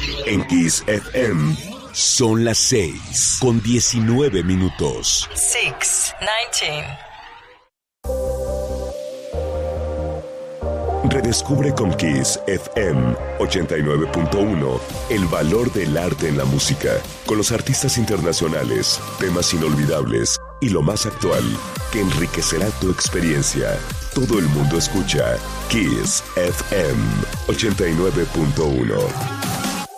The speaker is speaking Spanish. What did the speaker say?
En Kiss FM son las 6:19. 6:19. Redescubre con Kiss FM 89.1 el valor del arte en la música, con los artistas internacionales, temas inolvidables y lo más actual, que enriquecerá tu experiencia. Todo el mundo escucha Kiss FM 89.1.